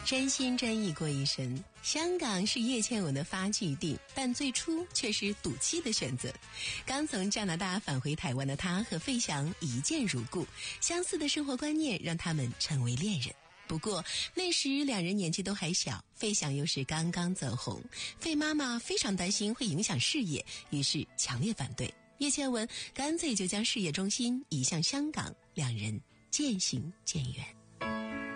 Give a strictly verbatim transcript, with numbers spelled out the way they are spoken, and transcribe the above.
真心真意过一生。香港是叶倩文的发迹地，但最初却是赌气的选择。刚从加拿大返回台湾的她和费翔一见如故，相似的生活观念让他们成为恋人。不过那时两人年纪都还小，费翔又是刚刚走红，费妈妈非常担心会影响事业，于是强烈反对。叶倩文干脆就将事业中心移向香港，两人渐行渐远。